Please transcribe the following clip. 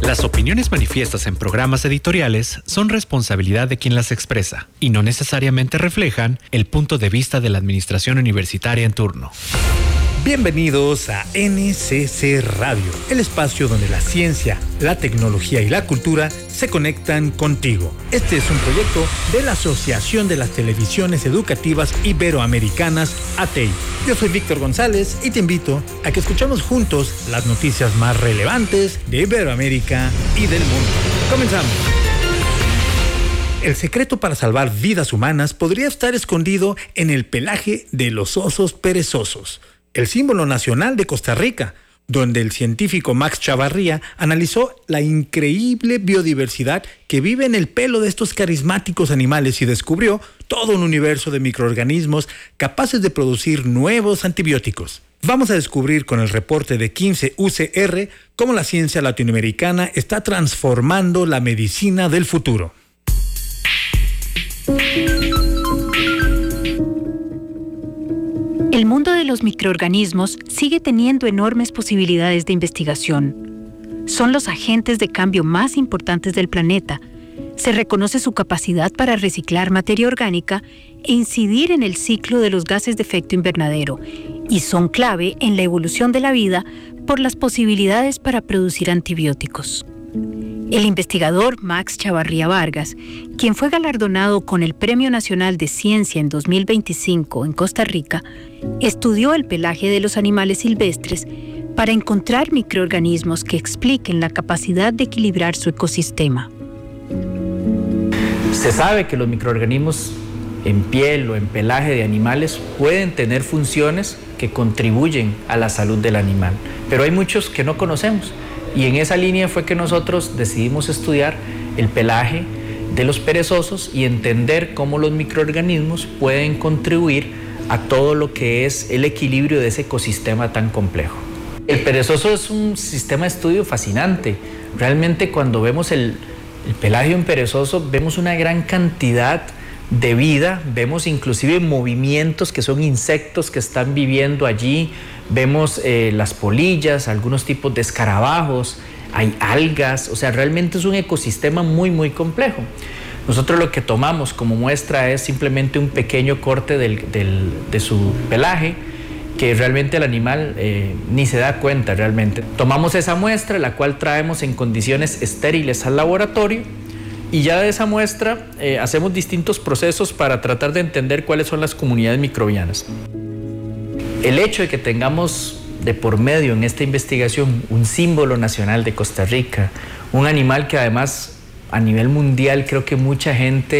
Las opiniones manifiestas en programas editoriales son responsabilidad de quien las expresa y no necesariamente reflejan el punto de vista de la administración universitaria en turno. Bienvenidos a NCC Radio, el espacio donde la ciencia, la tecnología y la cultura se conectan contigo. Este es un proyecto de la Asociación de las Televisiones Educativas Iberoamericanas, ATEI. Yo soy Víctor González y te invito a que escuchemos juntos las noticias más relevantes de Iberoamérica y del mundo. Comenzamos. El secreto para salvar vidas humanas podría estar escondido en el pelaje de los osos perezosos, el símbolo nacional de Costa Rica, donde el científico Max Chavarría analizó la increíble biodiversidad que vive en el pelo de estos carismáticos animales y descubrió todo un universo de microorganismos capaces de producir nuevos antibióticos. Vamos a descubrir con el reporte de 15 UCR cómo la ciencia latinoamericana está transformando la medicina del futuro. El mundo de los microorganismos sigue teniendo enormes posibilidades de investigación. Son los agentes de cambio más importantes del planeta. Se reconoce su capacidad para reciclar materia orgánica e incidir en el ciclo de los gases de efecto invernadero, y son clave en la evolución de la vida por las posibilidades para producir antibióticos. El investigador Max Chavarría Vargas, quien fue galardonado con el Premio Nacional de Ciencia en 2025 en Costa Rica, estudió el pelaje de los animales silvestres para encontrar microorganismos que expliquen la capacidad de equilibrar su ecosistema. Se sabe que los microorganismos en piel o en pelaje de animales pueden tener funciones que contribuyen a la salud del animal, pero hay muchos que no conocemos. Y en esa línea fue que nosotros decidimos estudiar el pelaje de los perezosos y entender cómo los microorganismos pueden contribuir a todo lo que es el equilibrio de ese ecosistema tan complejo. El perezoso es un sistema de estudio fascinante. Realmente cuando vemos el pelaje de un perezoso vemos una gran cantidad de vida, vemos inclusive movimientos que son insectos que están viviendo allí, vemos las polillas, algunos tipos de escarabajos, hay algas, o sea, realmente es un ecosistema muy complejo. Nosotros lo que tomamos como muestra es simplemente un pequeño corte de su pelaje, que realmente el animal ni se da cuenta realmente. Tomamos esa muestra, la cual traemos en condiciones estériles al laboratorio, y ya de esa muestra hacemos distintos procesos para tratar de entender cuáles son las comunidades microbianas. El hecho de que tengamos de por medio en esta investigación un símbolo nacional de Costa Rica, un animal que además a nivel mundial creo que mucha gente